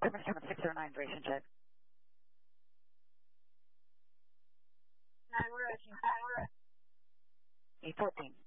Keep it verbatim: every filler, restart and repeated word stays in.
seven seven six zero nine, duration check. Nine, we're reaching. Nine, we're eight fourteen.